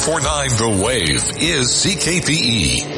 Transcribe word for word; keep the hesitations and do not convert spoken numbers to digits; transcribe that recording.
four nine The Wave is C K P E.